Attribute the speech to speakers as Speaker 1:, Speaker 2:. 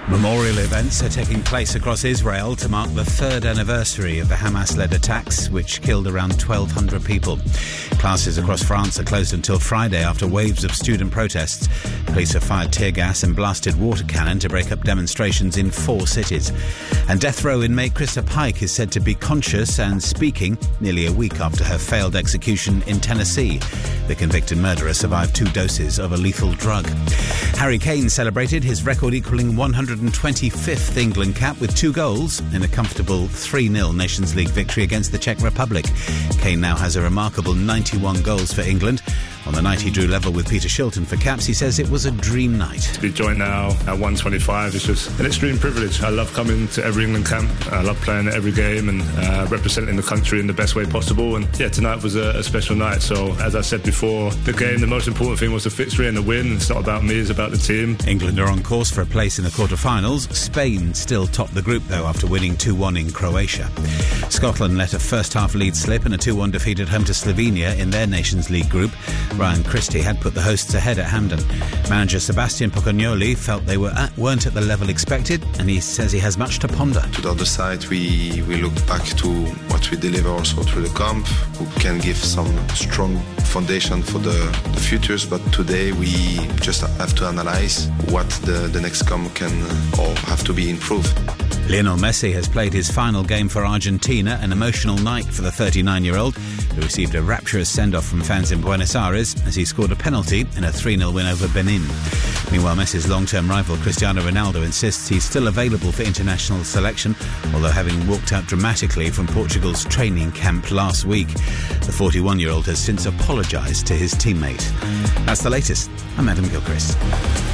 Speaker 1: Memorial events are taking place across Israel to mark the third anniversary of the Hamas-led attacks, which killed around 1,200 people. Classes across France are closed until Friday after waves of student protests. Police have fired tear gas and blasted water cannon to break up demonstrations in 4 cities. And death row inmate Krista Pike is said to be conscious and speaking nearly a week after her failed execution in Tennessee. The convicted murderer survived 2 doses of a lethal drug. Harry Kane celebrated his record-equalling 125th England cap with 2 goals in a comfortable 3-0 Nations League victory against the Czech Republic. Kane now has a remarkable 91 goals for England. On the night he drew level with Peter Shilton for caps, he says it was a dream night.
Speaker 2: To be joined now at 125 is just an extreme privilege. I love coming to every England camp. I love playing at every game and representing the country in the best way possible. And yeah, tonight was a special night. So as I said before, the game, the most important thing was the victory and the win. It's not about me, it's about the team.
Speaker 1: England are on course for a place in the quarter-finals. Spain still top the group, though, after winning 2-1 in Croatia. Scotland let a first-half lead slip and a 2-1 defeat at home to Slovenia in their Nations League group. Ryan Christie had put the hosts ahead at Hampden. Manager Sebastian Pocognoli felt they weren't at the level expected, and he says he has much to ponder.
Speaker 3: To the other side, we look back to what we deliver also through the camp, who can give some strong foundation for the futures, but today we just have to analyze what the next camp can or have to be improved.
Speaker 1: Lionel Messi has played his final game for Argentina, an emotional night for the 39-year-old, who received a rapturous send-off from fans in Buenos Aires as he scored a penalty in a 3-0 win over Benin. Meanwhile, Messi's long-term rival Cristiano Ronaldo insists he's still available for international selection, although having walked out dramatically from Portugal's training camp last week. The 41-year-old has since apologised to his teammate. That's the latest. I'm Adam Gilchrist.